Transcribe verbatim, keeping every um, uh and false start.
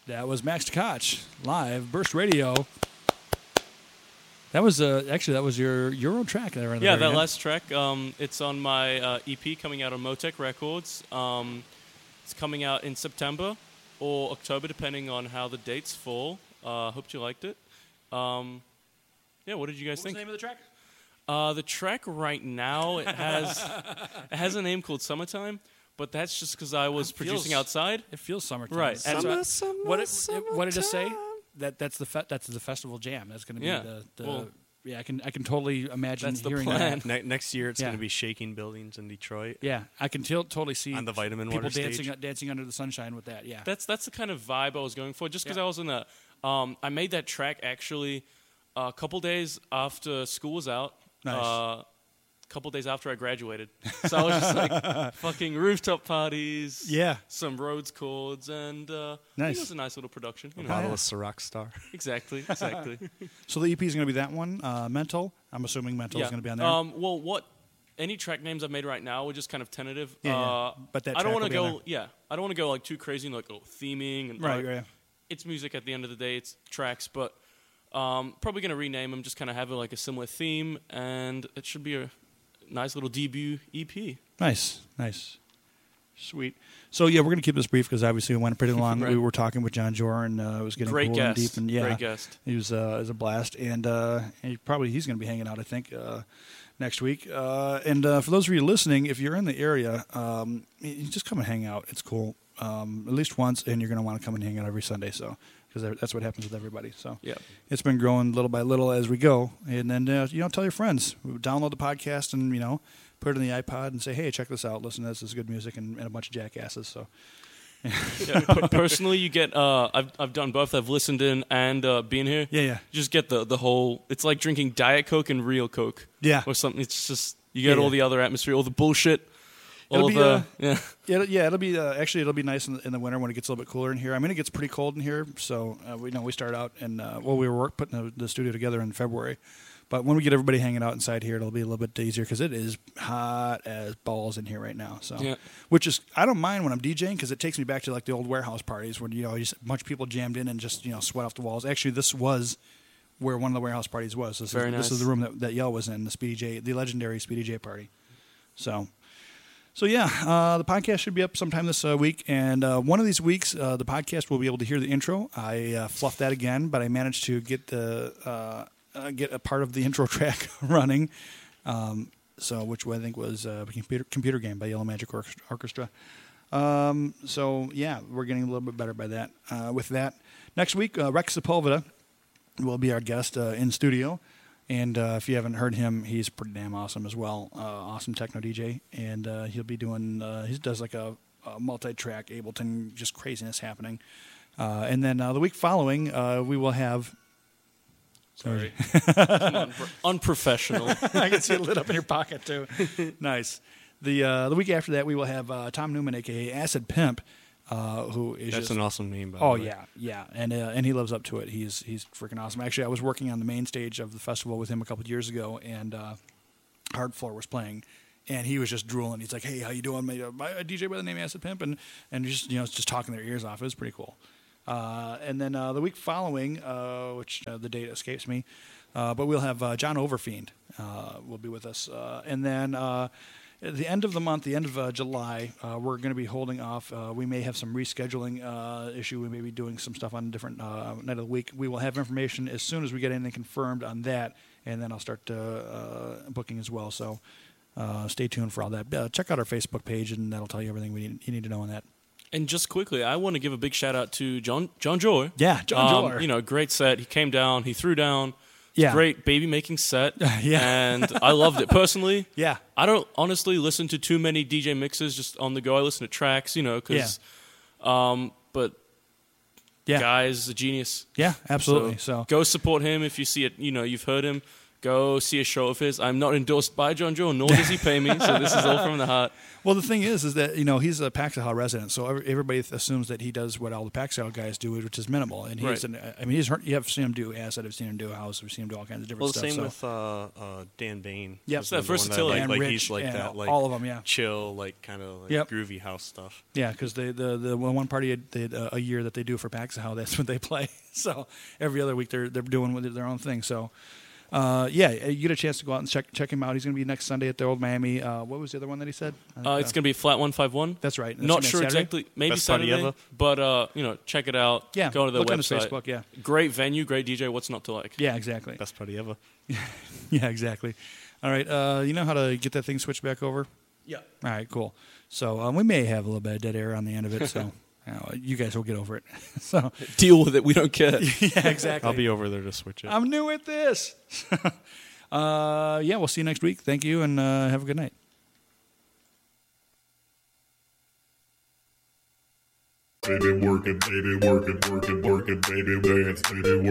That was Max Tkach, live, Burst Radio. That was uh, actually that was your Euro track there. Yeah, that end. last track. Um, it's on my uh, E P coming out on Motec Records. Um, it's coming out in September or October, depending on how the dates fall. Uh, hope you liked it. Um, yeah, what did you guys what think? What's the name of the track? Uh, the track right now it has it has a name called Summertime. But that's just because I was feels, producing outside. It feels summertime. Right. Summer, summer, summer, what, it, what did it say? That that's the fe- that's the festival jam. That's going to be yeah. the, the well, yeah. I can I can totally imagine that's hearing the plan. that. Ne- next year it's yeah. going to be shaking buildings in Detroit. Yeah, I can t- totally see on the Vitamin people Water dancing stage. dancing under the sunshine with that. Yeah, that's that's the kind of vibe I was going for. Just because yeah. I was in a, um, I made that track actually a couple days after school was out. Nice. Uh, couple days after I graduated. So I was just like fucking rooftop parties, yeah, some Rhodes chords, and uh, nice. It was a nice little production. You A know. bottle yeah. of Ciroc Star. Exactly, exactly. So the E P is going to be that one, uh, Mental. I'm assuming Mental yeah. is going to be on there. Um, well, what any track names I've made right now are just kind of tentative. Yeah, uh, yeah. But that I don't want to go. Yeah, I don't want to go like too crazy and like oh theming and right, uh, right. It's music at the end of the day. It's tracks, but um, probably going to rename them. Just kind of have like a similar theme, and it should be a nice little debut E P. Nice, nice, sweet. So yeah, we're gonna keep this brief because obviously it went pretty long. right. We were talking with John Jor, and uh, it was getting Great cool guest. and deep, and yeah, Great guest. He was uh, it was a blast, and uh, he probably he's gonna be hanging out, I think, uh, next week. Uh, and uh, for those of you listening, if you're in the area, um, you just come and hang out. It's cool, um, at least once, and you're gonna want to come and hang out every Sunday. So. Because that's what happens with everybody. So yeah. It's been growing little by little as we go. And then, uh, you know, tell your friends. Download the podcast and, you know, put it in the iPod and say, hey, check this out. Listen to this. This is good music and, and a bunch of jackasses. So, yeah, personally, you get, uh, I've I've done both. I've listened in and uh, been here. Yeah, yeah. You just get the, the whole, it's like drinking Diet Coke and real Coke. Yeah. Or something. It's just, you get Yeah, all yeah. the other atmosphere, all the bullshit. It'll all be, the, uh, yeah. Yeah, yeah, it'll be uh, actually it'll be nice in the, in the winter when it gets a little bit cooler in here. I mean, it gets pretty cold in here, so uh, we you know we start out and uh, well, we were work, putting the, the studio together in February, but when we get everybody hanging out inside here, it'll be a little bit easier because it is hot as balls in here right now. So, yeah. which is I don't mind when I'm DJing because it takes me back to like the old warehouse parties when you know just a bunch of people jammed in and just you know sweat off the walls. Actually, this was where one of the warehouse parties was. This Very is nice. This is the room that, that Yell was in, the Speedy J, the legendary Speedy J party. So. So, yeah, uh, the podcast should be up sometime this uh, week. And uh, one of these weeks, uh, the podcast will be able to hear the intro. I uh, fluffed that again, but I managed to get the uh, uh, get a part of the intro track running, um, so which I think was uh, computer, computer Game by Yellow Magic Orchestra. Um, so, yeah, we're getting a little bit better by that. Uh, with that, next week, uh, Rex Sepulveda will be our guest uh, in studio. And uh, if you haven't heard him, he's pretty damn awesome as well. Uh, awesome techno D J. And uh, he'll be doing, uh, he does like a, a multi-track Ableton, just craziness happening. Uh, and then uh, the week following, uh, we will have... Sorry. Come on, bro. Unprofessional. I can see it lit up in your pocket, too. Nice. The uh, the week after that, we will have uh, Tom Newman, a k a. Acid Pimp, uh, who is That's just... an awesome name, by Oh, the way. yeah, yeah. And uh, and he lives up to it. He's he's freaking awesome. Actually, I was working on the main stage of the festival with him a couple of years ago, and uh, Hard Floor was playing, and he was just drooling. He's like, hey, how you doing? My, my D J by the name of Acid Pimp, and, and just, you know, just talking their ears off. It was pretty cool. Uh, and then uh, the week following, uh, which uh, the date escapes me, uh, but we'll have uh, John Overfiend uh, will be with us. Uh, and then... Uh, At the end of the month, the end of uh, July, uh, we're going to be holding off. Uh, we may have some rescheduling uh, issue. We may be doing some stuff on a different uh, night of the week. We will have information as soon as we get anything confirmed on that, and then I'll start uh, uh, booking as well. So uh, stay tuned for all that. Uh, check out our Facebook page, and that'll tell you everything we need, you need to know on that. And just quickly, I want to give a big shout out to John John Jor. Yeah, John um, Jor. You know, great set. He came down, he threw down. Yeah. Great baby making set. Yeah. And I loved it personally. Yeah. I don't honestly listen to too many D J mixes just on the go. I listen to tracks, you know, because, yeah. um, but yeah. guy's a genius. Yeah, absolutely. So, so go support him if you see it. You know, you've heard him. go see a show of his. I'm not endorsed by John Joe, nor does he pay me, so this is all from the heart. Well, the thing is, is that, you know, he's a Paxahau resident, so every- everybody assumes that he does what all the Paxahau guys do, which is minimal. And he's, Right. an, I mean, he's heard, you have seen him do acid, I've seen him do a house, I've seen him do all kinds of different Well, stuff. same so. with uh, uh, Dan Bain. Yep. was It's that another one versatility. Like, And like Rich he's like and that, like all of 'em, yeah. chill, like kind of like Yep. groovy house stuff. Yeah, because the the the one party they had, uh, a year that they do for Paxahau, that's what they play. So every other week they're they're doing with their own thing. So uh, yeah, you get a chance to go out and check check him out. He's going to be next Sunday at the Old Miami. Uh, what was the other one that he said? Uh, it's going to be Flat one fifty-one. That's right. That's Not gonna be sure Saturday? exactly. Maybe Best party Saturday. ever. But, uh, you know, check it out. Yeah, Go to their look on his website. Facebook. Yeah, Great venue, great D J. What's not to like? yeah, exactly. Best party ever. Yeah, exactly. All right, uh, you know how to get that thing switched back over? Yeah. All right, cool. So um, we may have a little bit of dead air on the end of it, so you, know, you guys will get over it. So Deal with it. We don't care. yeah, exactly. I'll be over there to switch it. I'm new at this. uh, yeah, we'll see you next week. Thank you, and uh, have a good night. Baby working, baby working, working, working, baby dance, baby working.